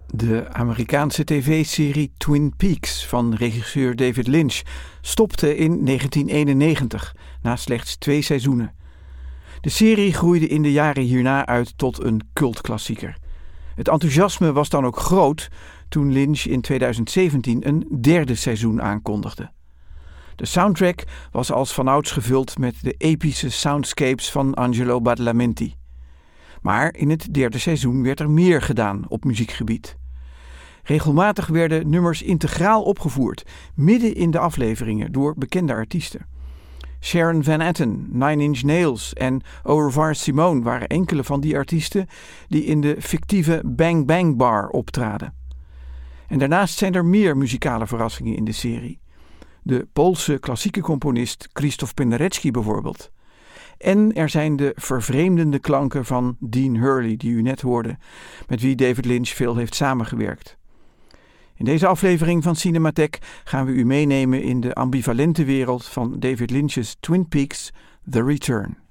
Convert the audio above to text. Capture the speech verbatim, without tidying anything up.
De Amerikaanse tv-serie Twin Peaks van regisseur David Lynch stopte in negentien eenennegentig, na slechts twee seizoenen. De serie groeide in de jaren hierna uit tot een cultklassieker. Het enthousiasme was dan ook groot toen Lynch in tweeduizend zeventien een derde seizoen aankondigde. De soundtrack was als vanouds gevuld met de epische soundscapes van Angelo Badalamenti. Maar in het derde seizoen werd er meer gedaan op muziekgebied. Regelmatig werden nummers integraal opgevoerd, midden in de afleveringen door bekende artiesten. Sharon Van Etten, Nine Inch Nails en Au revoir Simone waren enkele van die artiesten die in de fictieve Bang Bang Bar optraden. En daarnaast zijn er meer muzikale verrassingen in de serie. De Poolse klassieke componist Krzysztof Penderecki bijvoorbeeld. En er zijn de vervreemdende klanken van Dean Hurley, die u net hoorde, met wie David Lynch veel heeft samengewerkt. In deze aflevering van Cinematheek gaan we u meenemen in de ambivalente wereld van David Lynch's Twin Peaks: The Return.